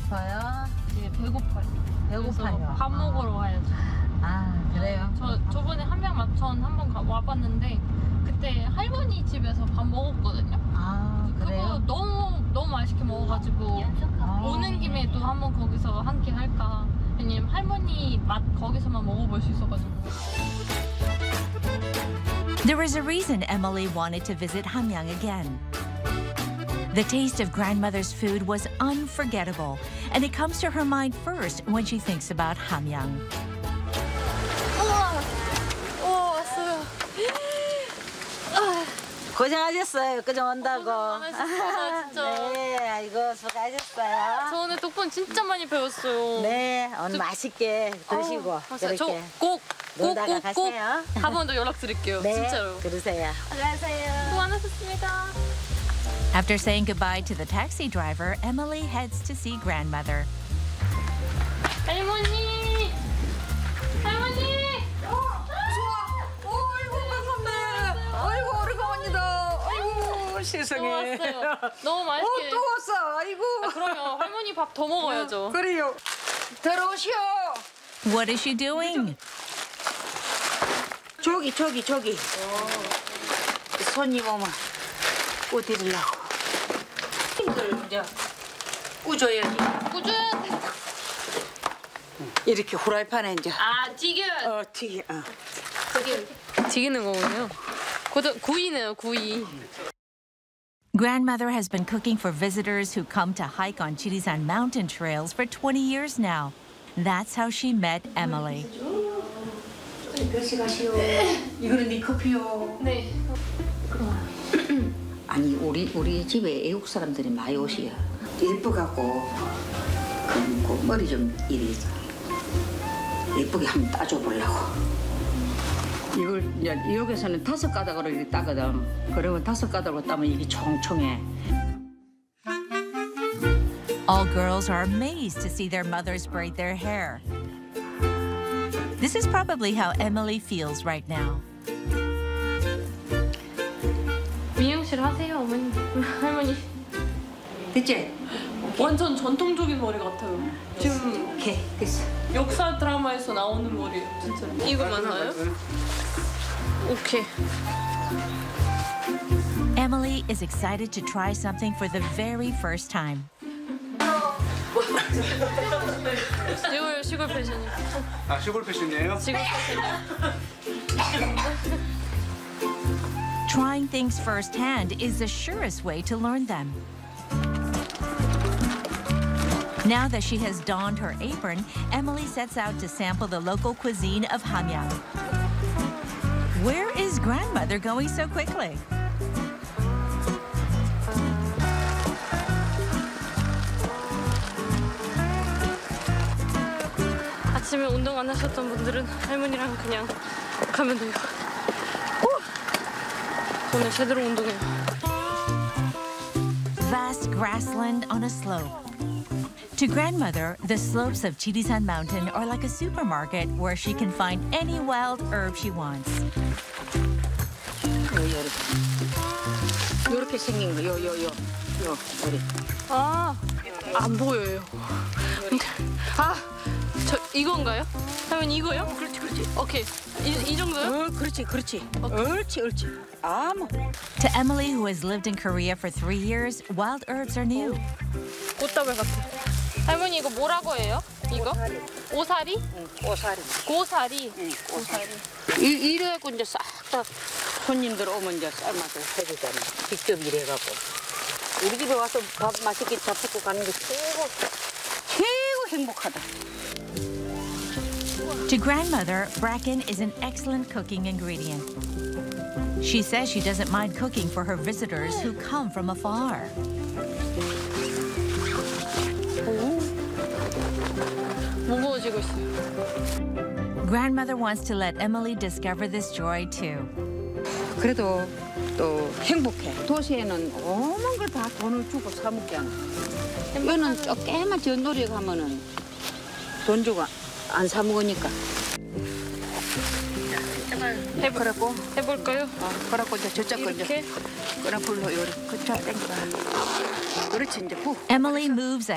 싶어요? 네, 배고파요. 배고파요. 밥 먹으러 와야죠. 아, 그래요? 저번에 함양마천 한번 와봤는데 그때 할머니 집에서 밥 먹었거든요. 아, 그래요? 그거 너무 맛있게 먹어가지고 오는 김에 또 한번 거기서 한 끼 할까. 왜냐면 할머니 맛 거기서만 먹어볼 수 있어가지고. There is a reason Emily wanted to visit Hamyang again. The taste of grandmother's food was unforgettable, and it comes to her mind first when she thinks about Hamyang. 왔어요. 고생하셨어요. 그정 온다고. 많으셨어요, 진짜. 네, 아이고, 수고하셨어요. 저 오늘 덕분 진짜 많이 배웠어요. 네, 오늘 맛있게 드시고 맞아요. 그렇게 꼭 놀다가 가세요. 한 번 더 연락드릴게요. 네, 진짜로. 그러세요. 안녕하세요. 수고 많으셨습니다. After saying goodbye to the taxi driver, Emily heads to see grandmother. 할머니! 할머니! 아이고 반갑네. 아이고 오래간만이다. 아이고 세상에. 왔어요. 너무 맛있게. 또 왔어. 아이고. 그러면 할머니 밥 더 먹어야죠. 그래요. 들어오시오. What is she doing? 저기. 손님 오면 꾸드리려고. 이걸 이제 꾸줘야지. 꾸준! 이렇게 후라이팬에 이제 튀겨! 튀기. 튀기는 거군요. 구이네요, 구이. Grandmother has been cooking for visitors who come to hike on Chirisan mountain trails for 20 years now. That's how she met Emily. 이거는 네 커피요. 네. 아니 우리 집에 애국 사람들이 많이 오시요. 예뻐갖고 그 머리 좀 이리 예쁘게 한번 따줘 보려고. 이걸 이제 여기서는 5가닥으로 이렇게 따거든. 그러면 5가닥으로 따면 이게 총총해. All girls are amazed to see their mothers braid their hair. This is probably how Emily feels right now. 미용실 하세요, 어머니. 할머니. 됐지? 완전 전통적인 머리 같아요. 지금 오케이 됐어. 역사 드라마에서 나오는 머리예요, 진짜. 이거 맞나요? 오케이. Emily is excited to try something for the very first time. 시골 패션이요. 시골 패션이에요? 시골 패션이요. Trying things firsthand is the surest way to learn them. Now that she has donned her apron, Emily sets out to sample the local cuisine of Hamyang. Where is grandmother going so quickly? 아침에 운동 안 하셨던 분들은 할머니랑 그냥 가면 돼요. 저는 제대로 운동해요. Vast grassland on a slope. To grandmother, the slopes of Chirisan Mountain are like a supermarket where she can find any wild herb she wants. 요렇게 생긴 거 요 머리. 안 보여요. 저 이건가요? 할머니 이거요? 그렇지. 오케이. 이 정도요? 그렇지. 옳지. 아무. To Emily, who has lived in Korea for 3 years, wild herbs are new. 꽃다발 같아. 할머니 이거 뭐라고 해요? 이거? 오사리? 오사리. 고사리. 응, 고사리. 이래갖고 이제 싹 다 손님들 오면 이제 삶아서 해주잖아. 직접 이래갖고. 우리 집에 와서 밥 맛있게 잡수고 가는 게 최고 행복하다. To grandmother, bracken is an excellent cooking ingredient. She says she doesn't mind cooking for her visitors who come from afar. 무거워지고 있어요. Grandmother wants to let Emily discover this joy too. 그래도 또 행복해. 도시에는 오만 걸 다 돈을 주고 사 먹잖아. 여기는 조금만 저 놀이 가면은 돈 주고 안 사 먹으니까. 그래갖고 해볼까요? 그래갖고 이제 저쪽 거 이제 이렇게? 그래 불러 요리 그쪽 땡겨. 그렇지 이제 후. Emily moves